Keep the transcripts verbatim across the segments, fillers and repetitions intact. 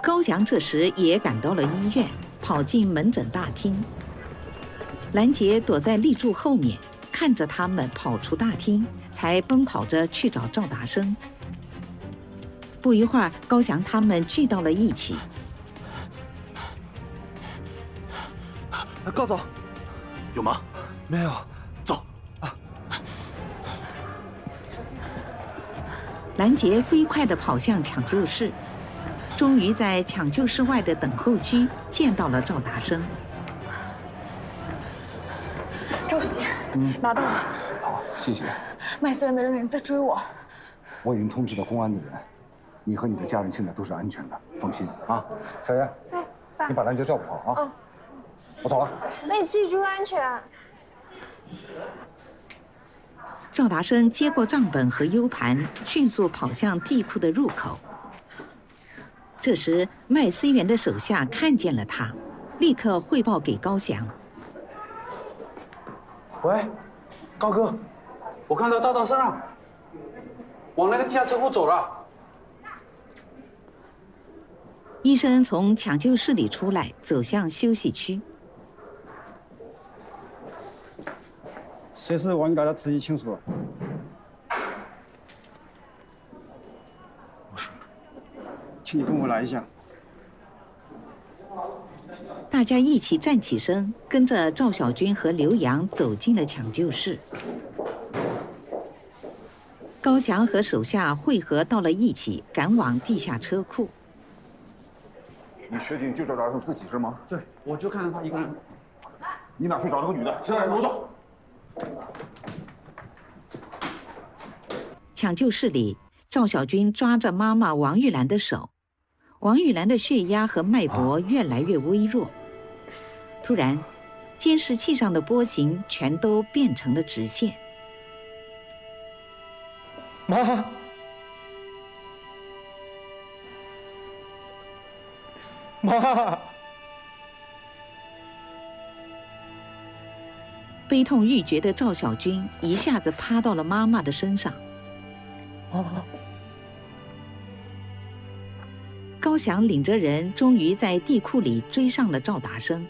高翔这时也赶到了医院，跑进门诊大厅。兰杰躲在立柱后面，看着他们跑出大厅，才奔跑着去找赵达生。不一会儿，高翔他们聚到了一起。 高总， 有吗？ 没有。 走。 啊！ 兰杰飞快地跑向抢救室，终于在抢救室外的等候区见到了赵达生。 赵书记，嗯，拿到了。 好，谢谢。 麦穗园的人在追我。 我已经通知了公安的人，你和你的家人现在都是安全的，放心啊。小妍， 哎，爸， 你把兰杰照顾好啊。 哦。 我走了。 那你记住安全。 赵达生接过账本和 U 盘，迅速跑向地库的入口。这时，麦思源的手下看见了他，立刻汇报给高翔。 喂，高哥，我看到赵达生了，往那个地下车库走了。 医生从抢救室里出来，走向休息区。 谁是王玉来的自己清楚。 我是， 请你跟我来一下。 大家一起站起身，跟着赵小军和刘洋走进了抢救室。高翔和手下汇合到了一起，赶往地下车库。 你确定就赵达生自己是吗？ 对，我就看到他一个人。 你哪去找那个女的？其他人给我走。 抢救室里，赵小军抓着妈妈王玉兰的手，王玉兰的血压和脉搏越来越微弱。突然，监视器上的波形全都变成了直线。 妈，妈！ 悲痛欲绝的赵小军一下子趴到了妈妈的身上。 妈！ 高翔领着人，终于在地库里追上了赵达生。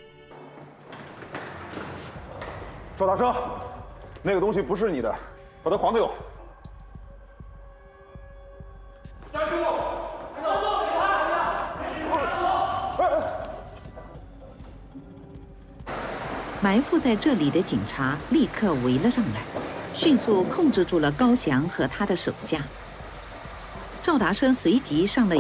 赵达生，那个东西不是你的，把它还给我。站住！ 埋伏在这里的警察立刻围了上来，迅速控制住了高翔和他的手下。赵达生随即上了